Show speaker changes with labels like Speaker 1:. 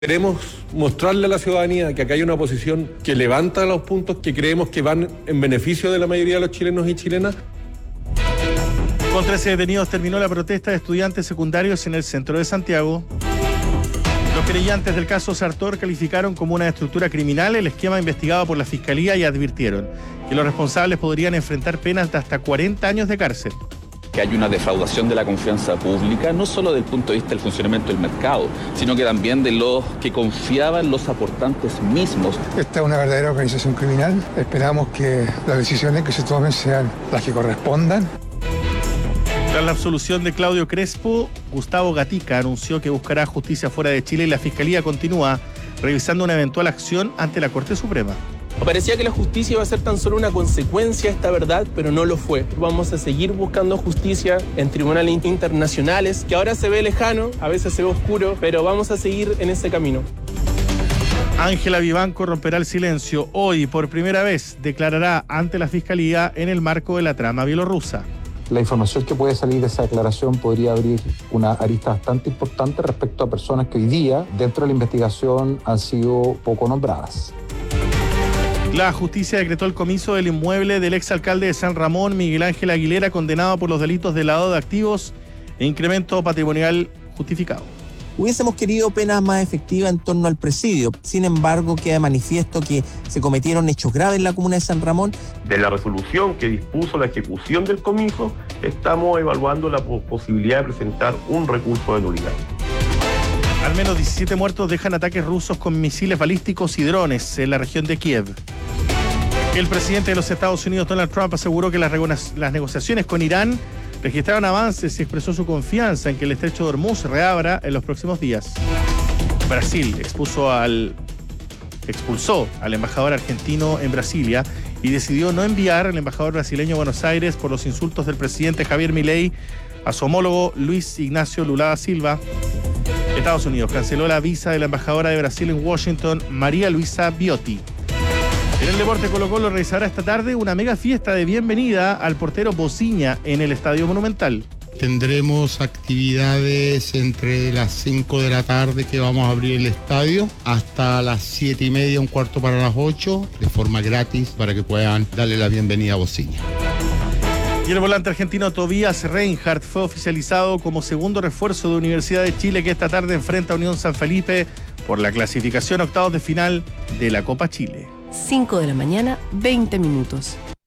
Speaker 1: Queremos mostrarle a la ciudadanía que acá hay una oposición que levanta los puntos que creemos que van en beneficio de la mayoría de los chilenos y chilenas.
Speaker 2: Con 13 detenidos terminó la protesta de estudiantes secundarios en el centro de Santiago. Los querellantes del caso Sartor calificaron como una estructura criminal el esquema investigado por la Fiscalía y advirtieron que los responsables podrían enfrentar penas de hasta 40 años de cárcel.
Speaker 3: Que hay una defraudación de la confianza pública, no solo desde el punto de vista del funcionamiento del mercado, sino que también de los que confiaban los aportantes mismos.
Speaker 4: Esta es una verdadera organización criminal. Esperamos que las decisiones que se tomen sean las que correspondan.
Speaker 2: Tras la absolución de Claudio Crespo, Gustavo Gatica anunció que buscará justicia fuera de Chile y la Fiscalía continúa revisando una eventual acción ante la Corte Suprema.
Speaker 5: Parecía que la justicia iba a ser tan solo una consecuencia de esta verdad, pero no lo fue. Vamos a seguir buscando justicia en tribunales internacionales, que ahora se ve lejano, a veces se ve oscuro, pero vamos a seguir en ese camino.
Speaker 2: Ángela Vivanco romperá el silencio. Hoy, por primera vez, declarará ante la Fiscalía en el marco de la trama bielorrusa.
Speaker 6: La información que puede salir de esa declaración podría abrir una arista bastante importante respecto a personas que hoy día, dentro de la investigación, han sido poco nombradas.
Speaker 2: La justicia decretó el comiso del inmueble del exalcalde de San Ramón, Miguel Ángel Aguilera, condenado por los delitos de lavado de activos e incremento patrimonial justificado.
Speaker 7: Hubiésemos querido penas más efectivas en torno al presidio. Sin embargo, queda de manifiesto que se cometieron hechos graves en la comuna de San Ramón.
Speaker 8: De la resolución que dispuso la ejecución del comiso, estamos evaluando la posibilidad de presentar un recurso de nulidad.
Speaker 2: Al menos 17 muertos dejan ataques rusos con misiles balísticos y drones en la región de Kiev. El presidente de los Estados Unidos, Donald Trump, aseguró que las negociaciones con Irán registraron avances y expresó su confianza en que el estrecho de Hormuz reabra en los próximos días. Brasil expulsó al embajador argentino en Brasilia y decidió no enviar al embajador brasileño a Buenos Aires por los insultos del presidente Javier Milei a su homólogo Luis Ignacio Lula da Silva. Estados Unidos canceló la visa de la embajadora de Brasil en Washington, María Luisa Biotti. En el deporte, Colo-Colo realizará esta tarde una mega fiesta de bienvenida al portero Bociña en el Estadio Monumental.
Speaker 9: Tendremos actividades entre las 5 de la tarde que vamos a abrir el estadio hasta las 7:30, un cuarto para las 8, de forma gratis para que puedan darle la bienvenida a Bociña.
Speaker 2: Y el volante argentino Tobías Reinhardt fue oficializado como segundo refuerzo de Universidad de Chile, que esta tarde enfrenta a Unión San Felipe por la clasificación a octavos de final de la Copa Chile.
Speaker 10: 5 de la mañana, 20 minutos.